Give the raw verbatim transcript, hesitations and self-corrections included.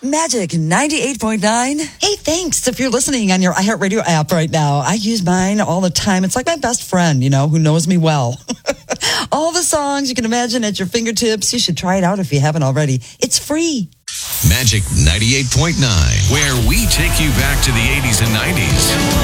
Magic ninety-eight point nine. Hey, thanks if you're listening on your iHeartRadio app right now. I use mine all the time. It's like my best friend, you know, who knows me well. All the songs you can imagine at your fingertips. You should try it out if you haven't already. It's free. Magic ninety-eight point nine, where we take you back to the eighties and nineties.